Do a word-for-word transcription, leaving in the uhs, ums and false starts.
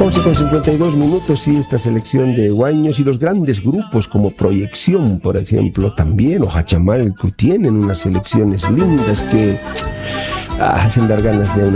once con cincuenta y dos minutos y esta selección de guaños y los grandes grupos como Proyección, por ejemplo, también, o Hachamalco, tienen unas selecciones lindas que ah, hacen dar ganas de una